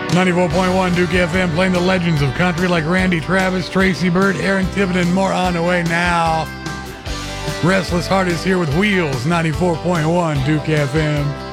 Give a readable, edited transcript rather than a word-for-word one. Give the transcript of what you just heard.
94.1 Duke FM, playing the legends of country like Randy Travis, Tracy Byrd, Aaron Tippin, and more on the way now. Restless Heart is here with Wheels, 94.1 Duke FM.